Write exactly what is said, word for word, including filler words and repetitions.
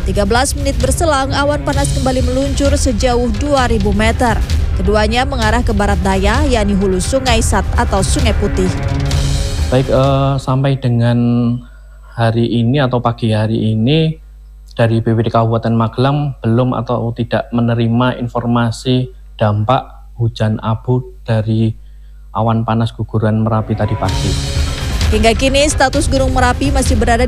tiga belas menit berselang, awan panas kembali meluncur sejauh dua ribu meter. Keduanya mengarah ke barat daya, yakni hulu Sungai Sat atau Sungai Putih. Baik, eh, sampai dengan hari ini atau pagi hari ini, dari B P D Kabupaten Magelang belum atau tidak menerima informasi dampak hujan abu dari awan panas guguran Merapi tadi pagi. Hingga kini status Gunung Merapi masih berada